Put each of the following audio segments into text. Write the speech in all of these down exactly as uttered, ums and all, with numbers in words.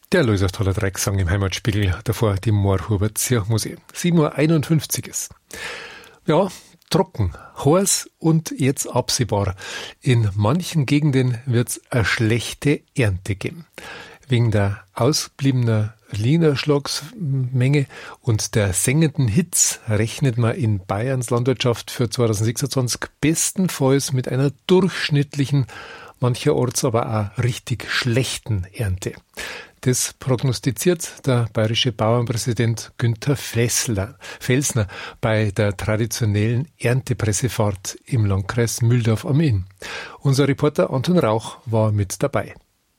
Der Lösertaler Drecksang im Heimatspiegel, davor die Moorhuber-Zirchmusik. sieben Uhr einundfünfzig ist. Ja, trocken, heiß und jetzt absehbar. In manchen Gegenden wird's eine schlechte Ernte geben. Wegen der ausbliebener Niederschlagsmenge und der sengenden Hitze rechnet man in Bayerns Landwirtschaft für zweitausendsechsundzwanzig bestenfalls mit einer durchschnittlichen, mancherorts aber auch richtig schlechten Ernte. Das prognostiziert der bayerische Bauernpräsident Günther Fessler, Felsner bei der traditionellen Erntepressefahrt im Landkreis Mühldorf am Inn. Unser Reporter Anton Rauch war mit dabei.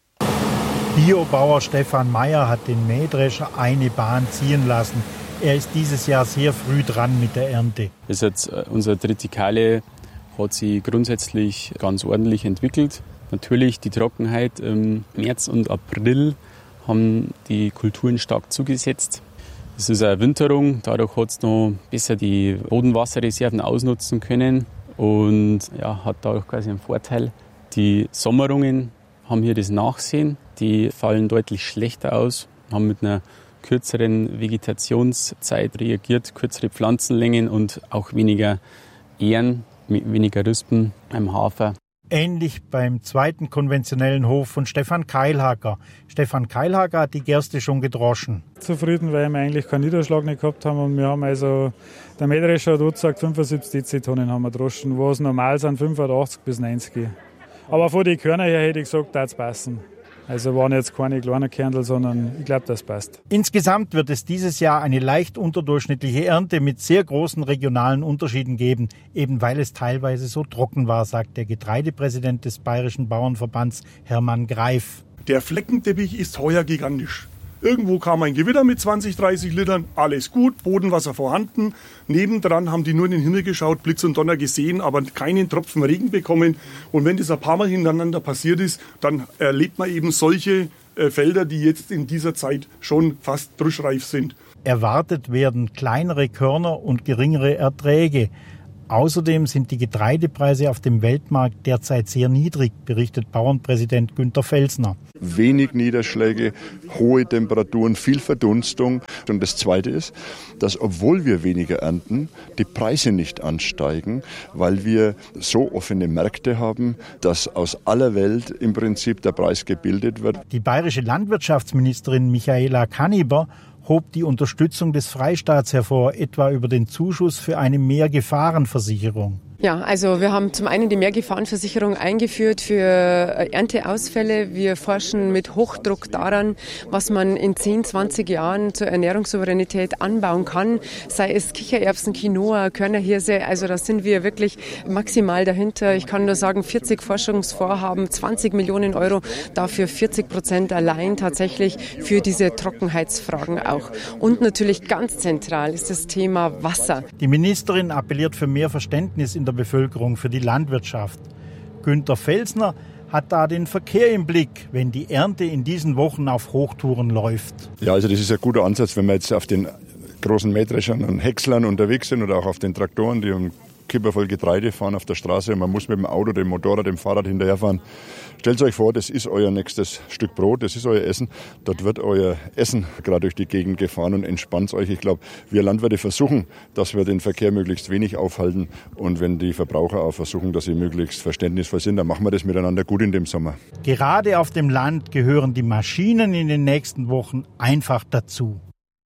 Biobauer Stefan Meyer hat den Mähdrescher eine Bahn ziehen lassen. Er ist dieses Jahr sehr früh dran mit der Ernte. Das ist jetzt unsere dritte Keile, hat sich grundsätzlich ganz ordentlich entwickelt. Natürlich die Trockenheit im März und April haben die Kulturen stark zugesetzt. Es ist eine Winterung, dadurch hat es noch besser die Bodenwasserreserven ausnutzen können und ja, hat dadurch quasi einen Vorteil. Die Sommerungen haben hier das Nachsehen, die fallen deutlich schlechter aus, haben mit einer kürzeren Vegetationszeit reagiert, kürzere Pflanzenlängen und auch weniger Ähren, weniger Rispen beim Hafer. Ähnlich beim zweiten konventionellen Hof von Stefan Keilhager. Stefan Keilhager hat die Gerste schon gedroschen. Zufrieden, weil wir eigentlich keinen Niederschlag nicht gehabt haben. Und wir haben also, der Mähdrescher hat gesagt, fünfundsiebzig Dezitonnen haben wir gedroschen, was normal sind fünfundachtzig bis neunzig. Aber von den Körnern her hätte ich gesagt, das passen. Also waren jetzt keine kleinen Kernel, sondern ich glaube, das passt. Insgesamt wird es dieses Jahr eine leicht unterdurchschnittliche Ernte mit sehr großen regionalen Unterschieden geben, eben weil es teilweise so trocken war, sagt der Getreidepräsident des Bayerischen Bauernverbands Hermann Greif. Der Fleckenteppich ist heuer gigantisch. Irgendwo kam ein Gewitter mit zwanzig, dreißig Litern, alles gut, Bodenwasser vorhanden. Nebendran haben die nur in den Himmel geschaut, Blitz und Donner gesehen, aber keinen Tropfen Regen bekommen. Und wenn das ein paar Mal hintereinander passiert ist, dann erlebt man eben solche äh, Felder, die jetzt in dieser Zeit schon fast druschreif sind. Erwartet werden kleinere Körner und geringere Erträge. Außerdem sind die Getreidepreise auf dem Weltmarkt derzeit sehr niedrig, berichtet Bauernpräsident Günther Felsner. Wenig Niederschläge, hohe Temperaturen, viel Verdunstung. Und das Zweite ist, dass obwohl wir weniger ernten, die Preise nicht ansteigen, weil wir so offene Märkte haben, dass aus aller Welt im Prinzip der Preis gebildet wird. Die bayerische Landwirtschaftsministerin Michaela Kanniber hob die Unterstützung des Freistaats hervor, etwa über den Zuschuss für eine Mehrgefahrenversicherung. Ja, also wir haben zum einen die Mehrgefahrenversicherung eingeführt für Ernteausfälle. Wir forschen mit Hochdruck daran, was man in zehn, zwanzig Jahren zur Ernährungssouveränität anbauen kann. Sei es Kichererbsen, Quinoa, Körnerhirse. Also da sind wir wirklich maximal dahinter. Ich kann nur sagen, vierzig Forschungsvorhaben, zwanzig Millionen Euro, dafür vierzig Prozent allein tatsächlich für diese Trockenheitsfragen auch. Und natürlich ganz zentral ist das Thema Wasser. Die Ministerin appelliert für mehr Verständnis in der Bevölkerung für die Landwirtschaft. Günther Felsner hat da den Verkehr im Blick, wenn die Ernte in diesen Wochen auf Hochtouren läuft. Ja, also das ist ein guter Ansatz, wenn wir jetzt auf den großen Mähdreschern und Häckslern unterwegs sind oder auch auf den Traktoren, die um Kipper voll Getreide fahren auf der Straße und man muss mit dem Auto, dem Motorrad, dem Fahrrad hinterherfahren. Stellt euch vor, das ist euer nächstes Stück Brot, das ist euer Essen. Dort wird euer Essen gerade durch die Gegend gefahren und entspannt euch. Ich glaube, wir Landwirte versuchen, dass wir den Verkehr möglichst wenig aufhalten. Und wenn die Verbraucher auch versuchen, dass sie möglichst verständnisvoll sind, dann machen wir das miteinander gut in dem Sommer. Gerade auf dem Land gehören die Maschinen in den nächsten Wochen einfach dazu.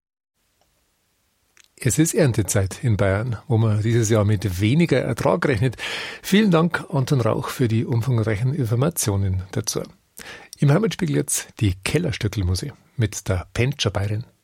Es ist Erntezeit in Bayern, wo man dieses Jahr mit weniger Ertrag rechnet. Vielen Dank, Anton Rauch, für die umfangreichen Informationen dazu. Im Heimatspiegel jetzt die Kellerstöckelmusik mit der Pentscher Bayerin.